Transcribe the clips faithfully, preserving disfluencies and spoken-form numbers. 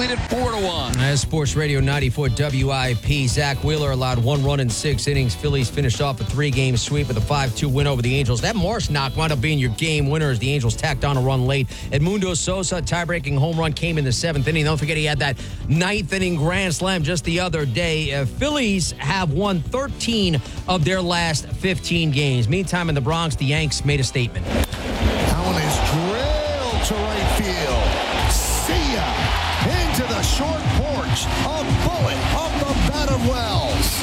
lead at four to one. As Sports Radio ninety-four W I P, Zach Wheeler allowed one run in six innings. Phillies finished off a three-game sweep with a five two win over the Angels. That Marsh knock wound up being your game winner as the Angels tacked on a run late. Edmundo Sosa, tie-breaking home run, came in the seventh inning. Don't forget he had that ninth inning grand slam just the other day. Uh, Phillies have won thirteen of their last fifteen games. Meantime, in the Bronx, the Yanks made a statement. Allen is drilled to right field. See ya! Into the short porch. A bullet off the bat of Wells.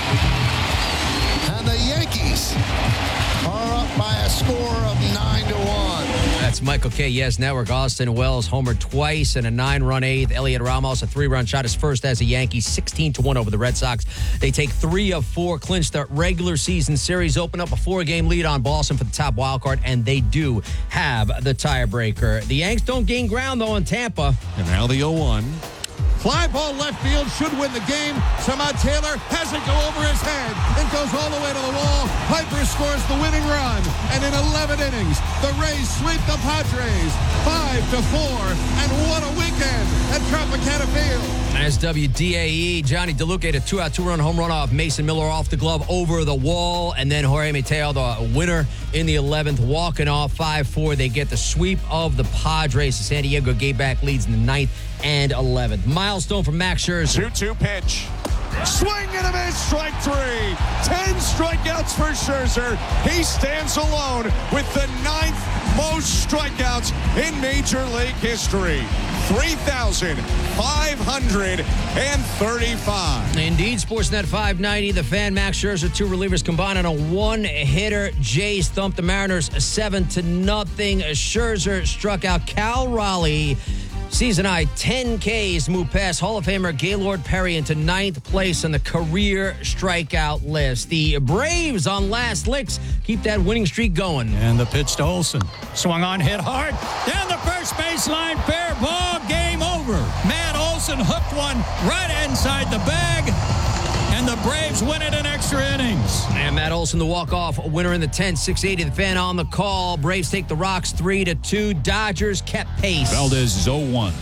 And the Yankees are up by a score of nine to one. That's Michael K. Yes Network. Austin Wells homered twice in a nine-run eighth. Elliot Ramos, a three-run shot, his first as a Yankee, sixteen to one over the Red Sox. They take three of four, clinch the regular season series, open up a four-game lead on Boston for the top wild card, and they do have the tiebreaker. The Yanks don't gain ground, though, in Tampa. And now the oh one. Fly ball left field should win the game. Somehow Taylor has it go over his head. It goes all the way to the wall. Piper scores the winning run. And in eleven innings, the Rays sweep the Padres five to four. And what a weekend at Tropicana Field. As W D A E, Johnny DeLuca had a two-out, two-run home run off Mason Miller off the glove over the wall. And then Jorge Mateo, the winner in the eleventh, walking off five four. They get the sweep of the Padres. San Diego gave back leads in the ninth and eleventh. Milestone from Max Scherzer. two two pitch. Swing and a miss, strike three. Ten strikeouts for Scherzer. He stands alone with the ninth most strikeouts in Major League history. three thousand five hundred thirty-five. Indeed, Sportsnet five ninety, the fan, Max Scherzer, two relievers combined on a one-hitter. Jays thumped the Mariners seven to nothing. Scherzer struck out Cal Raleigh. Season high ten Ks, moved past Hall of Famer Gaylord Perry into ninth place on the career strikeout list. The Braves on last licks keep that winning streak going. And the pitch to Olsen. Swung on, hit hard. Down the first baseline, fair ball, game over. Matt Olsen hooked one right inside the bag. And the Braves win it in extra innings. And Matt Olson, the walk-off winner in the tenth, six eighty, the fan on the call. Braves take the Rocks three to two. Dodgers kept pace. Valdez is oh one.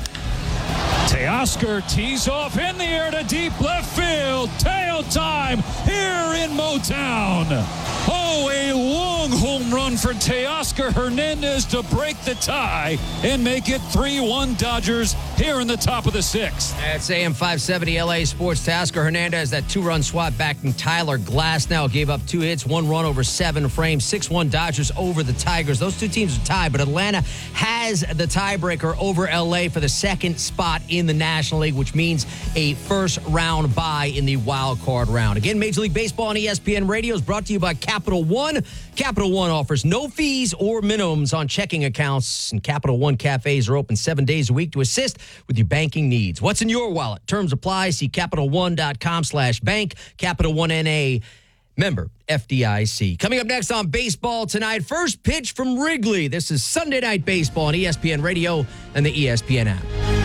Teoscar tees off in the air to deep left field. Tail time here in Motown. Oh, a long home run for Teoscar Hernandez to break the tie and make it three one Dodgers here in the top of the sixth. That's A M five seventy L A Sports. Teoscar Hernandez, that two-run swat backing Tyler Glasnow, gave up two hits, one run over seven frames. six one Dodgers over the Tigers. Those two teams are tied, but Atlanta has the tiebreaker over L A for the second spot in the National League, which means a first-round bye in the wild card round. Again, Major League Baseball on E S P N Radio is brought to you by Capital One. Capital One offers no fees or minimums on checking accounts, and Capital One cafes are open seven days a week to assist with your banking needs. What's in your wallet? Terms apply. See Capital One dot com slash bank. Capital One N A, member F D I C. Coming up next on Baseball Tonight, first pitch from Wrigley. This is Sunday Night Baseball on E S P N Radio and the E S P N app.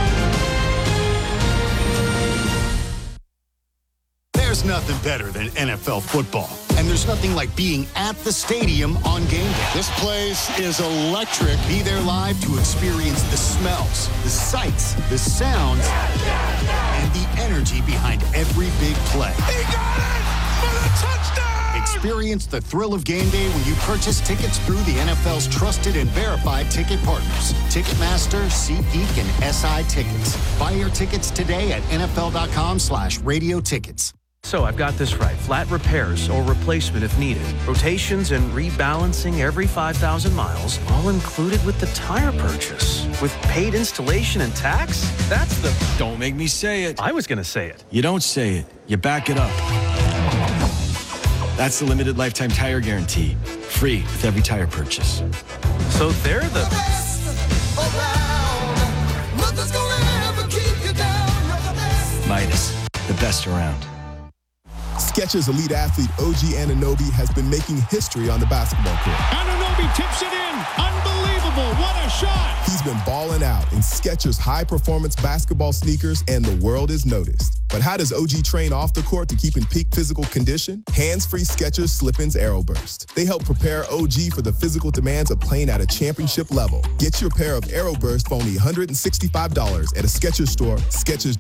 There's nothing better than N F L football. And there's nothing like being at the stadium on game day. This place is electric. Be there live to experience the smells, the sights, the sounds, and the energy behind every big play. He got it for the touchdown! Experience the thrill of game day when you purchase tickets through the N F L's trusted and verified ticket partners. Ticketmaster, SeatGeek, and S I Tickets. Buy your tickets today at N F L dot com slash radio tickets. So I've got this right. Flat repairs or replacement if needed. Rotations and rebalancing every five thousand miles, all included with the tire purchase. With paid installation and tax? That's the... Don't make me say it. I was going to say it. You don't say it. You back it up. That's the limited lifetime tire guarantee. Free with every tire purchase. So they're the... Midas, the best around. Skechers elite athlete O G Anunoby has been making history on the basketball court. Anunoby tips it in. Unbelievable. What a shot. He's been balling out in Skechers high-performance basketball sneakers, and the world is noticed. But how does O G train off the court to keep in peak physical condition? Hands-free Skechers Slip-ins AeroBurst. They help prepare O G for the physical demands of playing at a championship level. Get your pair of AeroBurst for only one hundred sixty-five dollars at a Skechers store, Skechers